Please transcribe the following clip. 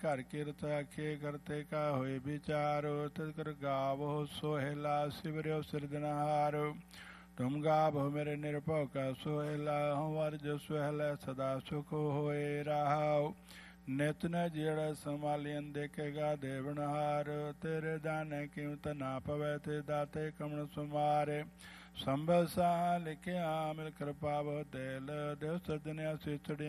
ਘਰ ਕੀਰਤ ਆਖੇ ਕਰਤੇ ਕਾ ਹੋਏ ਵਿਚਾਰੋ ਤਿਸ ਕਰ ਗਾਵੋ ਸੋਹਿਲਾ ਸਿਵਰਿਓ ਸਿਰਜਣਹਾਰ ਤੁਮ ਗਾਵੋ ਮੇਰੇ ਨਿਰਭਉ ਕਾ ਸੋਹਿਲਾ ਹਵਾਰ ਜੋ ਸੁਹਿਲਾ ਸਦਾ ਸੁਖ ਹੋਏ ਰਹਾਉ ਨਿਤ ਨ ਜਿਹੜਾ ਸੰਭਾਲਿਅਨ ਦੇਖੇਗਾ ਦੇਵਨਹਾਰ ਤੇਰੇ ਦਾਨੇ ਕੀਮਤ ਨਾ ਪਵੈ ਤੇ ਦਾਤੇ ਕਮਣ ਸੁਮਾਰੇ ਸੰਭਲ ਸਾਹ ਲਿਖਿਆ ਮਿਲ ਕਿਰਪਾ ਬੋ ਦਿਲ ਦੇਵ ਸਜਣਿਆ ਸਿਛੜਿਆ